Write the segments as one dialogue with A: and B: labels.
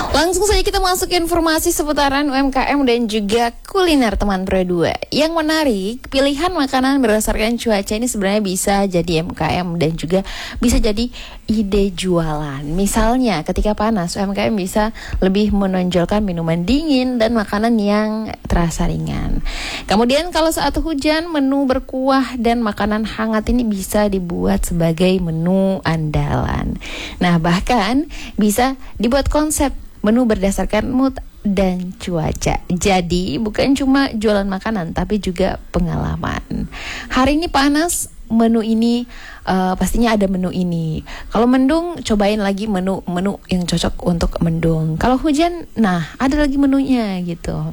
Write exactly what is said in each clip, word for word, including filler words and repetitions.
A: Langsung saja kita masuk ke informasi seputaran U M K M dan juga kuliner teman Pro dua. Yang menarik, pilihan makanan berdasarkan cuaca ini sebenarnya bisa jadi M K M dan juga bisa jadi ide jualan. Misalnya ketika panas, U M K M bisa lebih menonjolkan minuman dingin dan makanan yang terasa ringan. Kemudian kalau saat hujan, menu berkuah dan makanan hangat ini bisa dibuat sebagai menu andalan. Nah, bahkan bisa dibuat konsep menu berdasarkan mood dan cuaca. Jadi bukan cuma jualan makanan, tapi juga pengalaman. Hari ini panas, menu ini uh, pastinya ada menu ini. Kalau mendung, cobain lagi menu-menu yang cocok untuk mendung. Kalau hujan, nah ada lagi menunya gitu.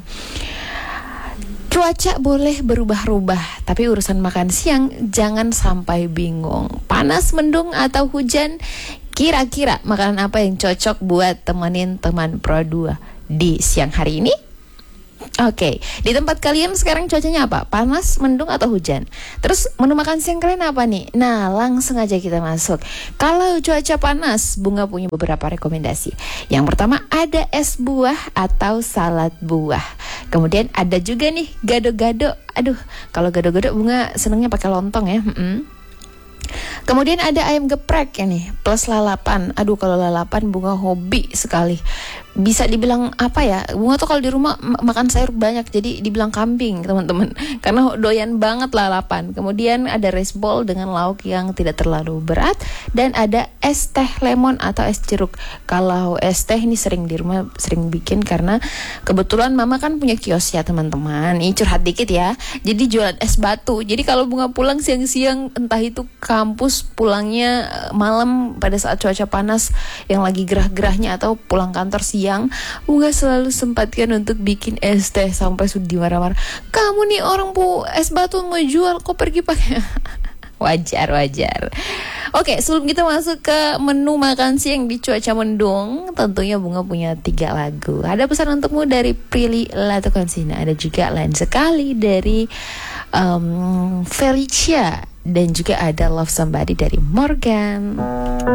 A: Cuaca boleh berubah-ubah, tapi urusan makan siang jangan sampai bingung. Panas, mendung, atau hujan, kira-kira makanan apa yang cocok buat temenin teman Pro dua di siang hari ini? Oke, di tempat kalian sekarang cuacanya apa? Panas, mendung, atau hujan? Terus menu makan siang kalian apa nih? Nah, langsung aja kita masuk. Kalau cuaca panas, Bunga punya beberapa rekomendasi. Yang pertama ada es buah atau salad buah. Kemudian ada juga nih gado-gado. Aduh, kalau gado-gado Bunga senengnya pakai lontong ya. Mm-mm. Kemudian ada ayam geprek ya nih, plus lalapan. Aduh, kalau lalapan Bunga hobi sekali. Bisa dibilang apa ya, Bunga tuh kalau di rumah m- makan sayur banyak, jadi dibilang kambing teman-teman, karena doyan banget lalapan. Kemudian ada rice bowl dengan lauk yang tidak terlalu berat. Dan ada es teh lemon atau es jeruk. Kalau es teh ini sering di rumah, sering bikin karena kebetulan mama kan punya kios ya teman-teman. Ini curhat dikit ya, jadi jualan es batu. Jadi kalau Bunga pulang siang-siang, entah itu kampus pulangnya malam pada saat cuaca panas yang lagi gerah-gerahnya, atau pulang kantor siang, Bunga selalu sempatkan untuk bikin es teh sampai sudah dimarah-marah. Kamu nih orang bu es batu mau jual, kok pergi pakai wajar wajar. Oke, sebelum kita masuk ke menu makan siang di cuaca mendung, tentunya Bunga punya tiga lagu. Ada pesan untukmu dari Prilly Latukonsina, ada juga Lain Sekali dari um, Felicia, dan juga ada Love Somebody dari Morgan.